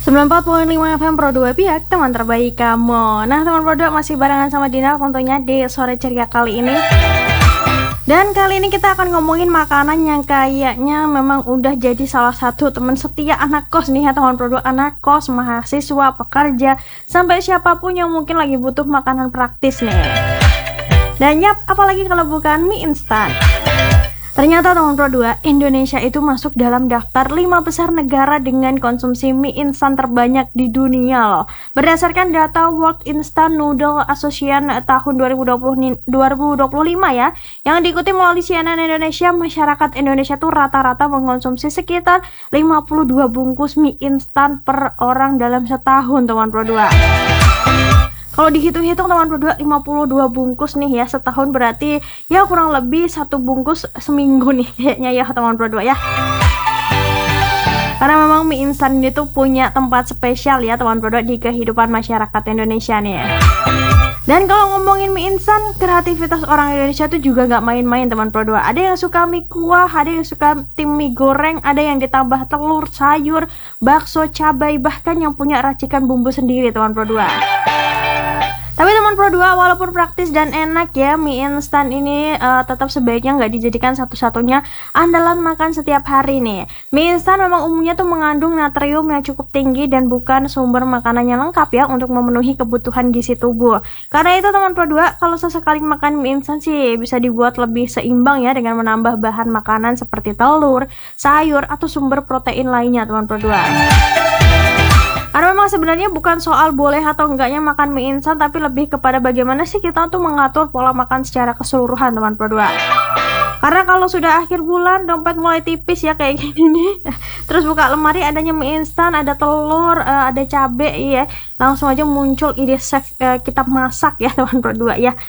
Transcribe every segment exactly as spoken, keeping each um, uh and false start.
sembilan puluh empat koma lima F M Pro dua Pihak, teman terbaik kamu. Nah, teman Pro dua masih barengan sama Dina tentunya di sore ceria kali ini. Dan kali ini kita akan ngomongin makanan yang kayaknya memang udah jadi salah satu teman setia anak kos nih ya, teman Pro dua, anak kos, mahasiswa, pekerja, sampai siapapun yang mungkin lagi butuh makanan praktis nih. Dan yap, apalagi kalau bukan mie instan. Ternyata teman Pro dua, Indonesia itu masuk dalam daftar lima besar negara dengan konsumsi mie instan terbanyak di dunia loh. Berdasarkan data World Instant Noodle Association tahun dua ribu dua puluh lima ya, yang diikuti melalui C N N Indonesia, masyarakat Indonesia tuh rata-rata mengkonsumsi sekitar lima puluh dua bungkus mie instan per orang dalam setahun, teman Pro dua. Kalau dihitung-hitung teman Pro dua, lima puluh dua bungkus nih ya setahun, berarti ya kurang lebih satu bungkus seminggu nih kayaknya ya teman Pro dua ya. Karena memang mie instan ini tuh punya tempat spesial ya teman Pro dua di kehidupan masyarakat Indonesia nih ya. Dan kalau ngomongin mie instan, kreativitas orang Indonesia tuh juga nggak main-main teman Pro dua. Ada yang suka mie kuah, ada yang suka tim mie goreng, ada yang ditambah telur, sayur, bakso, cabai, bahkan yang punya racikan bumbu sendiri teman Pro dua. Tapi teman Pro dua, walaupun praktis dan enak ya, mie instan ini uh, tetap sebaiknya nggak dijadikan satu-satunya andalan makan setiap hari nih. Mie instan memang umumnya tuh mengandung natrium yang cukup tinggi dan bukan sumber makanan yang lengkap ya untuk memenuhi kebutuhan gizi tubuh. Karena itu teman Pro dua, kalau sesekali makan mie instan sih bisa dibuat lebih seimbang ya dengan menambah bahan makanan seperti telur, sayur, atau sumber protein lainnya teman Pro dua. Karena memang sebenarnya bukan soal boleh atau enggaknya makan mie instan, tapi lebih kepada bagaimana sih kita tuh mengatur pola makan secara keseluruhan teman Pro dua. Karena kalau sudah akhir bulan, dompet mulai tipis ya kayak gini nih, terus buka lemari adanya mie instan, ada telur, ada cabe ya, langsung aja muncul ide chef kita masak ya teman Pro dua ya.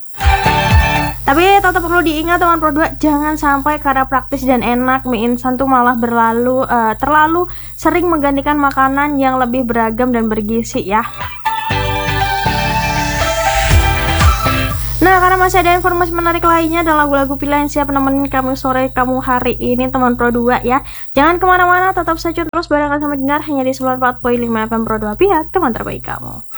Tapi tetap perlu diingat teman Pro dua, jangan sampai karena praktis dan enak mie instan tuh malah berlalu uh, terlalu sering menggantikan makanan yang lebih beragam dan bergizi ya. Nah, karena masih ada informasi menarik lainnya dan lagu-lagu pilihan siap nemenin kamu sore kamu hari ini teman Pro dua ya. Jangan kemana-mana, tetap stay tune terus barengan sama Dinar hanya di sembilan puluh empat koma lima F M Pro dua Pihak, teman terbaik kamu.